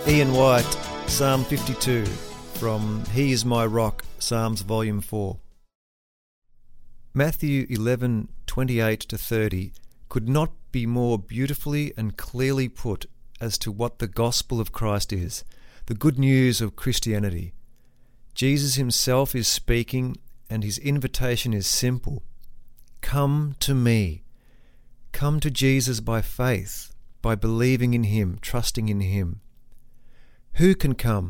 Ian White, Psalm 52, from He is My Rock, Psalms Volume 4. Matthew 11:28-30 could not be more beautifully and clearly put as to what the gospel of Christ is, the good news of Christianity. Jesus himself is speaking, and his invitation is simple. Come to me. Come to Jesus by faith, by believing in him, trusting in him. Who can come?